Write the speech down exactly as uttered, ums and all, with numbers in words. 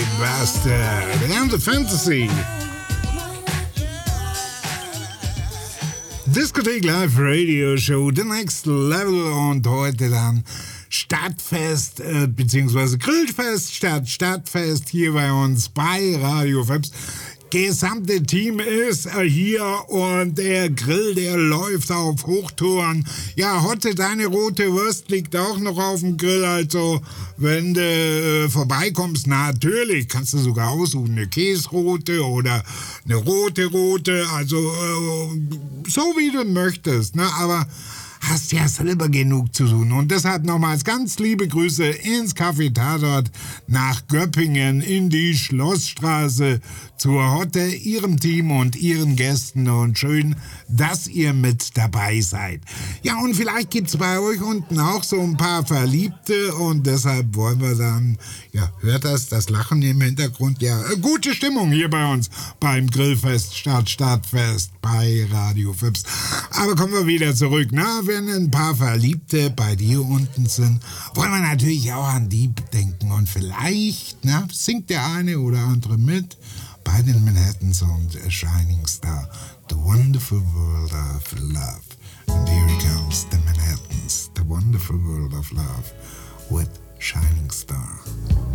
Bastard and the Fantasy. Diskothek Live Radio Show, The Next Level, und heute dann Stadtfest, äh, beziehungsweise Grillfest statt Stadtfest hier bei uns bei Radio Fabs. Gesamte Team ist äh, hier und der Grill, der läuft auf Hochtouren. Ja, heute deine rote Wurst liegt auch noch auf dem Grill, also wenn du äh, vorbeikommst, natürlich kannst du sogar aussuchen, eine Käsrote oder eine rote Rote, also äh, so wie du möchtest, ne, aber hast ja selber genug zu tun. Und deshalb nochmals ganz liebe Grüße ins Café Tatort nach Göppingen in die Schlossstraße zur Hotte, ihrem Team und ihren Gästen, und schön, dass ihr mit dabei seid. Ja, und vielleicht gibt's bei euch unten auch so ein paar Verliebte, und deshalb wollen wir dann, ja, hört das, das Lachen im Hintergrund, ja, gute Stimmung hier bei uns beim Grillfest statt Stadtfest bei Radio Fips. Aber kommen wir wieder zurück, na, wenn ein paar Verliebte bei dir unten sind, wollen wir natürlich auch an die denken, und vielleicht, na, singt der eine oder andere mit bei den Manhattans und A Shining Star, The Wonderful World of Love. And here comes the Manhattans, The Wonderful World of Love with Shining Star.